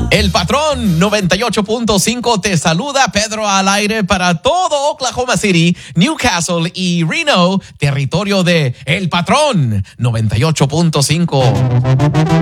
El Patrón 98.5 te saluda. Pedro al aire para todo Oklahoma City, Newcastle y Reno, territorio de El Patrón 98.5.